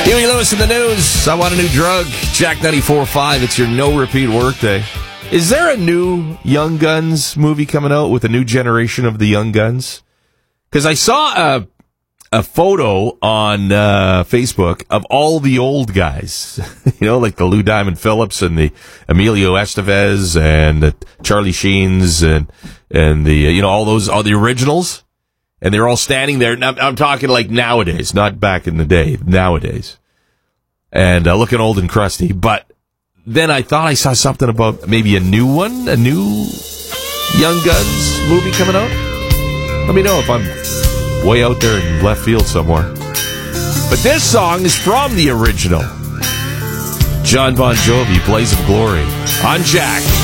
Huey Lewis in the news. I want a new drug. Jack 94.5. It's your no-repeat workday. Is there a new Young Guns movie coming out with a new generation of the Young Guns? Because I saw a photo on Facebook of all the old guys. Like the Lou Diamond Phillips and the Emilio Estevez and the Charlie Sheens and the all the originals. And they're all standing there. I'm talking like nowadays, not back in the day, nowadays. And looking old and crusty. But then I thought I saw something about maybe a new one, a new Young Guns movie coming out. Let me know if I'm way out there in left field somewhere. But this song is from the original. John Bon Jovi, Blaze of Glory, on Jack.